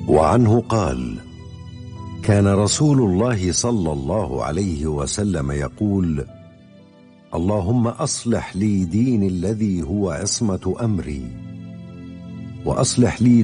وعنه قال: كان رسول الله صلى الله عليه وسلم يقول: اللهم أصلح لي ديني الذي هو عصمة أمري، وأصلح لي